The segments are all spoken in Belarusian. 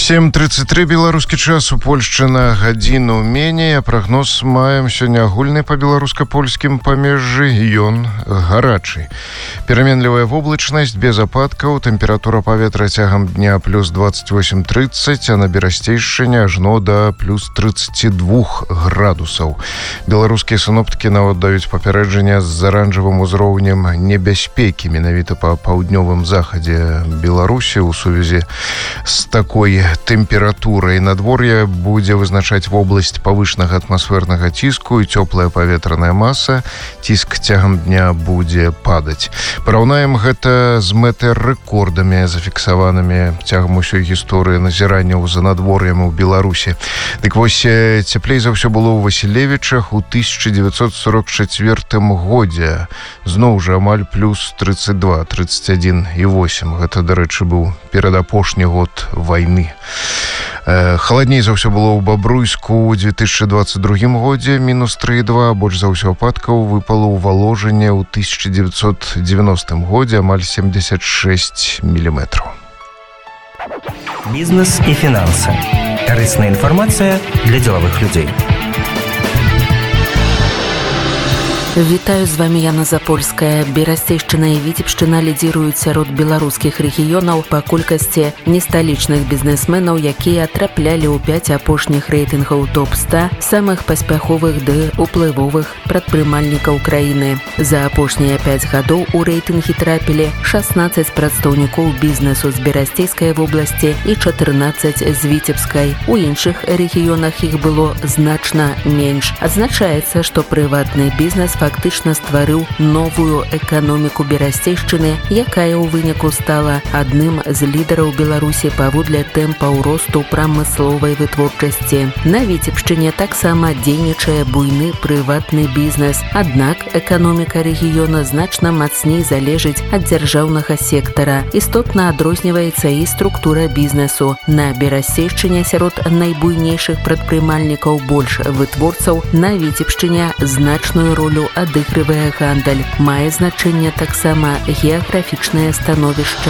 7:33 беларускі час, у Польшчы на гадзіну меней. Прагноз маем сёння агульны па беларуска-польскім памежжы, ён гарачы. Пераменлівая воблачнасць без ападкаў, тэмпература паветра цягам дня плюс 28-30, а на берасцейшчыне ажно да плюс 32 градусаў. Беларускія синоптыкі нават даюць папярэджанне з аранжавым узроўнем небяспекі менавіта па паўднёвым захадзе Беларусі ў сувязі з такой тэмпературай. Надвор'е будзе вызначаць вобласць павышанага атмасфернага ціску і цёплая паветраная маса. Ціск цягам дня будзе падаць. Параўнаем гэта з метэарэкордамі, зафіксаванымі цягам усёй гісторыі назірання за надвор'ем у Беларусі. Дык вось, цяплей за ўсё было ў Васілевічах у 1944 годзе. Зноў жа амаль плюс 32, 31,8. Гэта, дарэчы, быў перадапошні год вайны. Халадней за ўсё было ў Бабруйску ў 2022 годзе, мінус 3,2, больш за ўсё ападкаў выпало ў Валожыне ў 1990 годзе, амаль 76 міліметраў. Бізнес і фінансы. Карысная інфармацыя для дзелавых людзей. Вітаю, з вами Яна Запольская. Берасцейшчына і Віцебшчына лідзіруюць сярод беларускіх рэгіёнаў па колькасці несталічных бізнесменаў, якія траплялі ў 5 апошніх рэйтынгаў топ-100 самых паспяховых ды уплывовых прадпрымальнікаў краіны. За апошнія 5 гадоў у рэйтынгі трапілі 16 прадстаўнікоў бізнесу з Берасцейскай вобласці і 14 з Віцебскай. У іншых рэгіёнах іх было значна менш. Адзначаецца, што прыватны бізнес фактычна стварыў новую эканоміку Берасцейшчыны, якая ў выніку стала адным з лідараў Беларусі паводле тэмпаў росту прамысловай вытворчасці. На Віцебшчыне таксама дзейнічае буйны прыватны бізнес. Аднак эканоміка рэгіёна значна мацней залежыць ад дзяржаўнага сектара. Істотна адрозніваецца і структура бізнесу. На Берасцейшчыне сярод найбуйнейшых прадпрымальнікаў больш вытворцаў, на Віцебшчыне значную ролю адыгрывае гандаль. Мае значэнне таксама геаграфічнае становішча.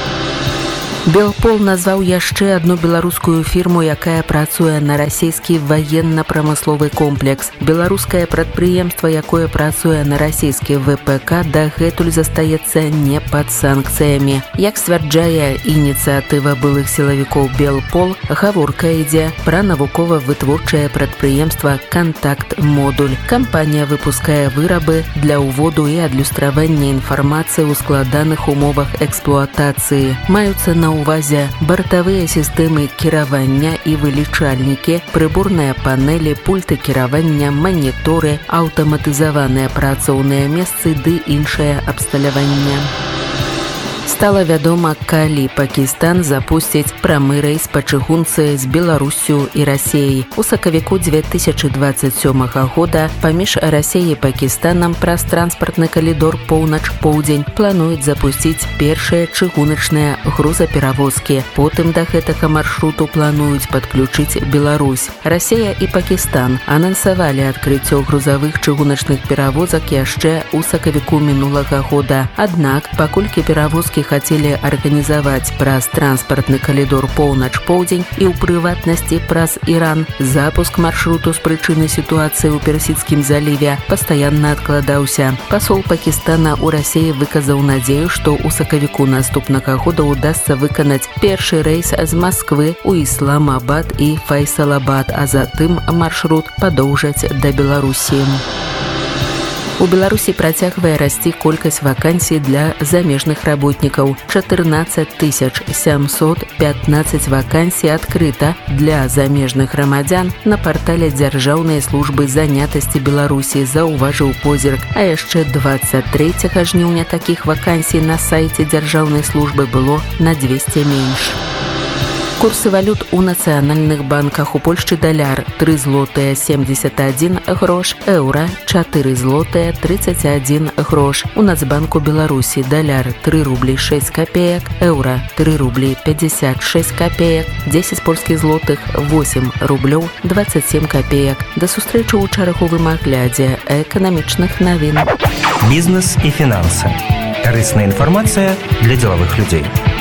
Белпол назваў яшчэ адну беларускую фірму, якая працуе на расійскі ваенна-прамысловы комплекс. Беларускае прадпрыемства, якое працуе на расійскі ВПК, дагэтуль застаецца не пад санкцыямі. Як сцвярджае ініцыятыва былых сілавікоў Белпол, гаворка ідзе пра навукова-вытворчае прадпрыемства «Кантакт-модуль». Кампанія выпускае вырабы для ўводу і адлюстравання інфармацыі ў складаных умовах эксплуатацыі. Маюцца на увазе бартавыя сістэмы кіравання і вылічальнікі, прыборныя панелі, пульты кіравання, маніторы, аўтаматызаваныя працоўныя месцы ды іншае абсталяванне. Стала вядома, калі Пакістан запусціць прамы рэйс па чыгунцы з Беларуссю і Расіяй. У сакавіку 2027 года паміж Расіяй і Пакістанам праз транспартны калідор поўнач-поўдзень плануюць запусціць першыя чыгуначныя грузаперавозкі. Потым да гэтага маршруту плануюць падключыць Беларусь. Расія і Пакістан анансавалі адкрыццё грузавых чыгуначных перавозак яшчэ ў сакавіку мінулага года. Аднак, паколькі перавозкі хацелі арганізаваць праз транспартны калідор поўнач-поўдзень і ў прыватнасці праз Іран, запуск маршруту з прычыны сітуацыі ў Персідскім заліве пастаянна адкладаўся. Пасол Пакістана ў Расіі выказаў надзею, што ў сакавіку наступнага года ўдасца выканаць першы рэйс з Масквы ў Ісламабад і Файсалабад, а затым маршрут падоўжаць да Беларусі. У Беларусі працягвае расці колькасць вакансій для замежных работнікаў. 14 715 вакансій адкрыта для замежных грамадзян на партале Дзяржаўнай службы занятасці Беларусі, заўважыў Позірк. А яшчэ 23 жніўня такіх вакансій на сайце Дзяржаўнай службы было на 200 менш. Курсы валют у нацыянальных банках. У Польшчы даляр 3 злотыя 71 грош, еўра 4 злотыя 31 грош. У Нацбанку Беларусі даляр 3 рублі 6 копеек, еўра 3 рублі 56 копеек, 10 польскіх злотых 8 рублёў 27 копеек. Да сустрэчы ў чарговым аглядзе эканамічных навін. Бізнес і фінансы. Карысная інфармацыя для дзелавых людзей.